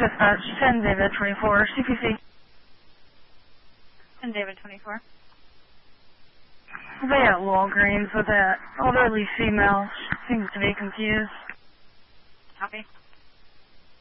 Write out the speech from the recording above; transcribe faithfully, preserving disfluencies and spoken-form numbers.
Dispatch, ten David twenty-four, C P C. ten David twenty-four. They at Walgreens with that elderly female. Seems to be confused. Copy.